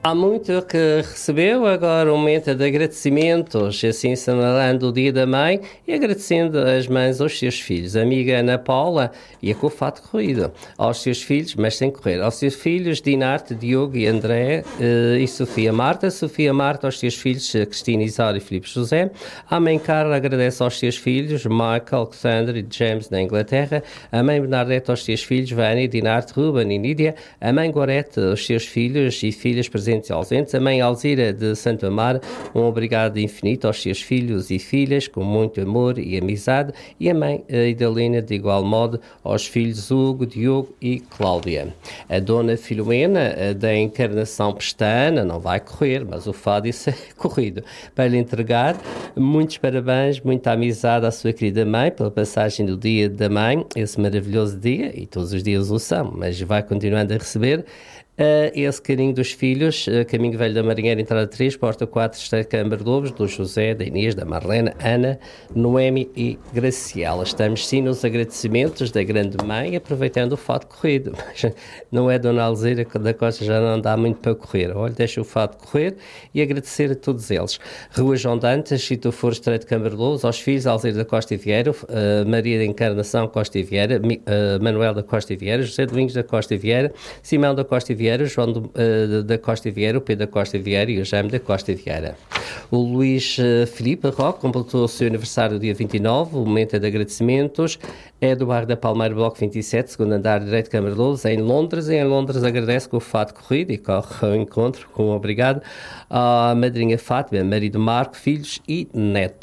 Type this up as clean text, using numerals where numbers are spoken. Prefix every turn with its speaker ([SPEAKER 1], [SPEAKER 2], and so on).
[SPEAKER 1] Há muito que recebeu, agora um momento de agradecimentos, assim assinalando o Dia da Mãe e agradecendo as mães aos seus filhos. A amiga Ana Paula ia com o fato corrido. Aos seus filhos, mas sem correr. Aos seus filhos, Dinarte, Diogo e André e Sofia Marta. Sofia Marta aos seus filhos, Cristina Isaura e Filipe José. A mãe Carla agradece aos seus filhos, Michael, Alexandre e James da Inglaterra. A mãe Bernadette aos seus filhos, Vânia, Dinarte, Ruben e Nídia. A mãe Gorete aos seus filhos e filhas presentes e ausentes. A mãe Alzira de Santo Amaro, um obrigado infinito aos seus filhos e filhas, com muito amor e amizade. E a mãe Idalina, de igual modo, aos filhos Hugo, Diogo e Cláudia. A dona Filomena, da Encarnação Pestana, não vai correr, mas o fado isso é corrido, para lhe entregar muitos parabéns, muita amizade à sua querida mãe, pela passagem do Dia da Mãe, esse maravilhoso dia, e todos os dias o são, mas vai continuando a receber esse carinho dos filhos, Caminho Velho da Marinheira, entrada 3, porta 4, Estreito Câmara de Lobos, do José, da Inês, da Marlena, Ana, Noemi e Graciela. Estamos sim nos agradecimentos da grande mãe, aproveitando o fato corrido. Mas não é Dona Alzira da Costa, já não dá muito para correr. Olha, deixa o fato correr e agradecer a todos eles. Rua João Dantas, Chito For, Estreito Câmara de Lobos, aos filhos, Alzira da Costa e Vieira, Maria da Encarnação Costa e Vieira, Manuel da Costa e Vieira, José Domingos da Costa e Vieira, Simão da Costa e Vieira, João da Costa e Vieira, o Pedro da Costa e Vieira e o Jaime da Costa e Vieira. O Luís Filipe Roque completou o seu aniversário dia 29, o momento é de agradecimentos, é do bairro da Palmeira, bloco 27, segundo andar, direito de Câmara de Lobos, em Londres, e em Londres agradece com o fato corrido e corre ao encontro, com um obrigado à madrinha Fátima, marido Marco, filhos e netos.